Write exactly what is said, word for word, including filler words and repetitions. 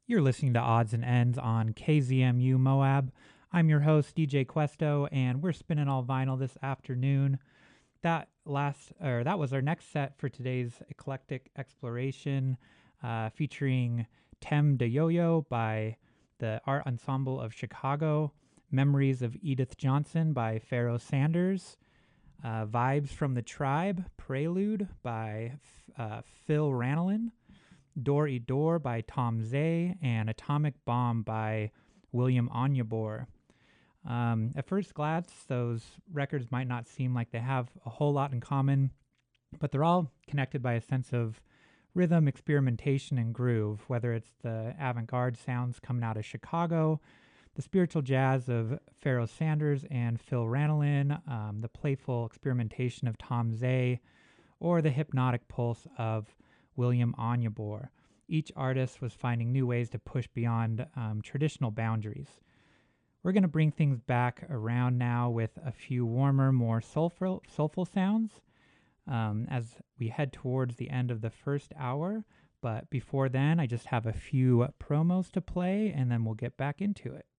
You're listening to Odds and Ends on K Z M U Moab. I'm your host, D J Questo, and we're spinning all vinyl this afternoon. That last, or that was our next set for today's eclectic exploration, uh, featuring Tem de Yo-Yo by the Art Ensemble of Chicago, Memories of Edith Johnson by Pharoah Sanders, uh, Vibes from the Tribe, Prelude by uh, Phil Ranelin, Door E Door by Tom Zay, and Atomic Bomb by William Onyebor. Um, at first glance, those records might not seem like they have a whole lot in common, but they're all connected by a sense of rhythm, experimentation, and groove, whether it's the avant-garde sounds coming out of Chicago, the spiritual jazz of Pharoah Sanders and Phil Ranelin, um, the playful experimentation of Tom Zay, or the hypnotic pulse of William Onyebor. Each artist was finding new ways to push beyond um, traditional boundaries. We're going to bring things back around now with a few warmer, more soulful, soulful sounds um, as we head towards the end of the first hour. But before then, I just have a few promos to play, and then we'll get back into it.